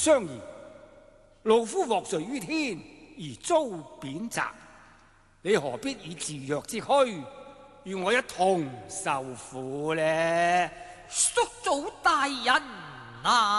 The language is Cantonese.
相宜，老夫獲罪於天而遭貶謫，你何必以自若之軀與我一同受苦呢？ 叔祖大人啊！